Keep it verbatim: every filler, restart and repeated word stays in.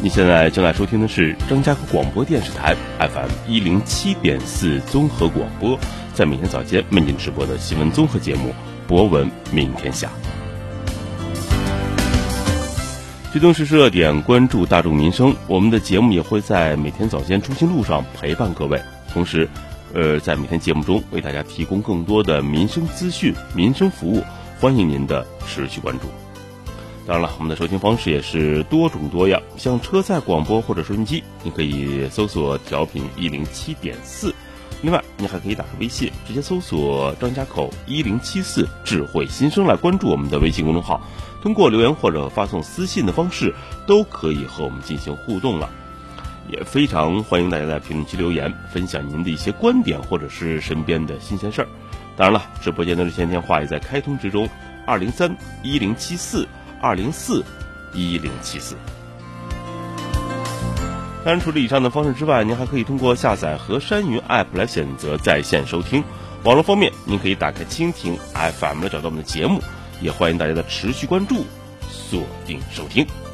你现在正在收听的是张家口广播电视台 F M 一零七点四综合广播，在每天早间为您直播的新闻综合节目《博闻明天下》，追踪时事热点，关注大众民生。我们的节目也会在每天早间出行路上陪伴各位，同时，呃，在每天节目中为大家提供更多的民生资讯、民生服务，欢迎您的持续关注。当然了，我们的收听方式也是多种多样，像车载广播或者收音机，你可以搜索调频一零七点四。另外，你还可以打开微信，直接搜索张家口一零七四智慧新生来关注我们的微信公众号，通过留言或者发送私信的方式，都可以和我们进行互动了。也非常欢迎大家在评论区留言，分享您的一些观点或者是身边的新鲜事儿。当然了，直播间的热线电话也在开通之中，二零三一零七四。二零四一零七四。当然，除了以上的方式之外，您还可以通过下载和山云 App 来选择在线收听。网络方面，您可以打开蜻蜓 F M 来找到我们的节目，也欢迎大家的持续关注，锁定收听。